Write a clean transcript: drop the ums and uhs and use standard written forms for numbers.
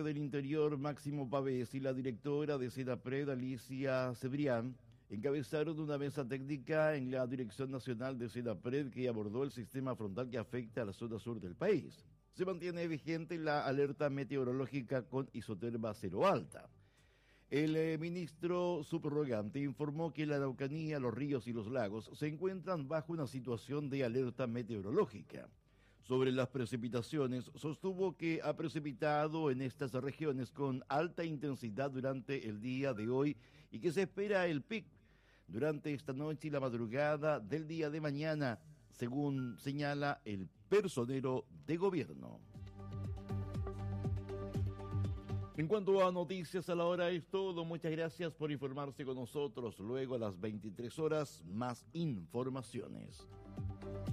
Intendente del Interior, Máximo Pavés, y la directora de SENAPRED, Alicia Cebrián, encabezaron una mesa técnica en la Dirección Nacional de SENAPRED que abordó el sistema frontal que afecta a la zona sur del país. Se mantiene vigente la alerta meteorológica con isoterma cero alta. El ministro subrogante informó que la Araucanía, los ríos y los lagos se encuentran bajo una situación de alerta meteorológica. Sobre las precipitaciones, sostuvo que ha precipitado en estas regiones con alta intensidad durante el día de hoy y que se espera el pic durante esta noche y la madrugada del día de mañana, según señala el personero de gobierno. En cuanto a noticias a la hora es todo. Muchas gracias por informarse con nosotros. Luego a las 23 horas, más informaciones.